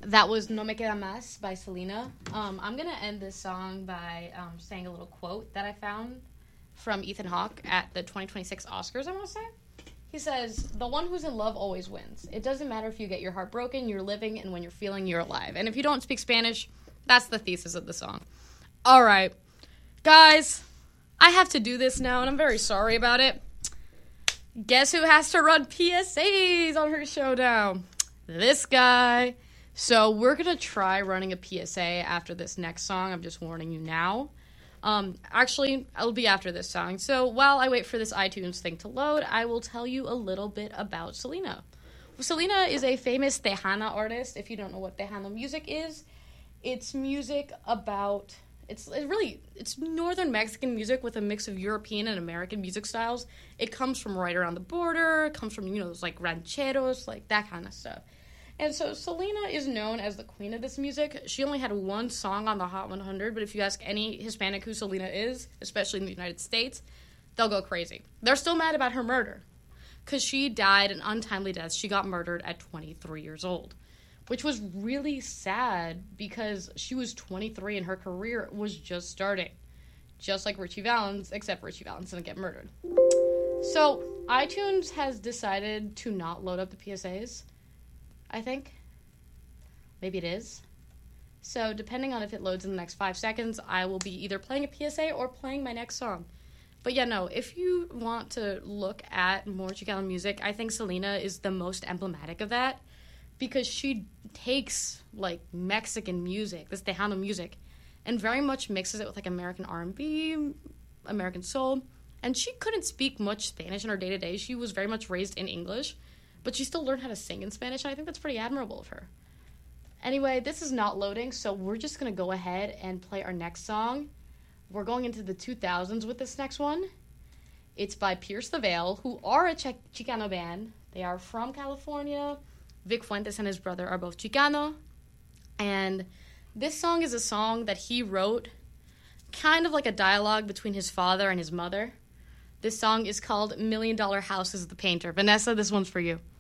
That was No Me Queda Más by Selena. I'm going to end this song by saying a little quote that I found from Ethan Hawke at the 2026 Oscars, I want to say. He says, "The one who's in love always wins. It doesn't matter if you get your heart broken, you're living, and when you're feeling, you're alive." And if you don't speak Spanish, that's the thesis of the song. All right. Guys, I have to do this now, and I'm very sorry about it. Guess who has to run PSAs on her show now? This guy. So we're going to try running a PSA after this next song. I'm just warning you now. Actually, it'll be after this song. So while I wait for this iTunes thing to load, I will tell you a little bit about Selena. Selena is a famous Tejana artist. If you don't know what Tejano music is, it's music about... It's northern Mexican music with a mix of European and American music styles. It comes from right around the border. It comes from, those like rancheros, like that kind of stuff. And so Selena is known as the queen of this music. She only had one song on the Hot 100, but if you ask any Hispanic who Selena is, especially in the United States, they'll go crazy. They're still mad about her murder because she died an untimely death. She got murdered at 23 years old, which was really sad because she was 23 and her career was just starting. Just like Richie Valens, except Richie Valens didn't get murdered. So iTunes has decided to not load up the PSAs, I think. Maybe it is. So depending on if it loads in the next 5 seconds, I will be either playing a PSA or playing my next song. But yeah, no, if you want to look at more Chicano music, I think Selena is the most emblematic of that because she takes, like, Mexican music, this Tejano music, and very much mixes it with, like, American R&B, American soul. And she couldn't speak much Spanish in her day-to-day. She was very much raised in English, but she still learned how to sing in Spanish, and I think that's pretty admirable of her. Anyway, this is not loading, so we're just going to go ahead and play our next song. We're going into the 2000s with this next one. It's by Pierce the Veil, who are a Chicano band. They are from California. Vic Fuentes and his brother are both Chicano. And this song is a song that he wrote kind of like a dialogue between his father and his mother. This song is called $1 Million House is the Painter. Vanessa, this one's for you.